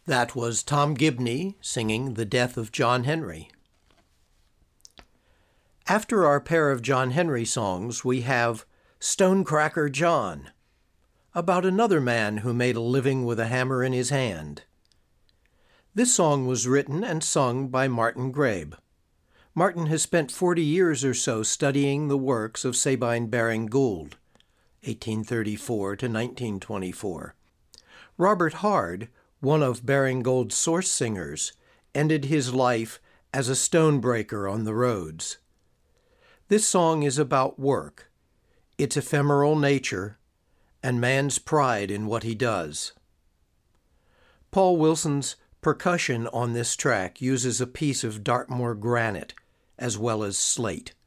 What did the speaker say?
That was Tom Gibney singing The Death of John Henry. After our pair of John Henry songs, we have Stonecracker John, about another man who made a living with a hammer in his hand. This song was written and sung by Martin Grabe. Martin has spent 40 years or so studying the works of Sabine Baring Gould, 1834 to 1924. Robert Hard, one of Baring Gould's source singers, ended his life as a stonebreaker on the roads. This song is about work, its ephemeral nature, and man's pride in what he does. Paul Wilson's percussion on this track uses a piece of Dartmoor granite as well as slate.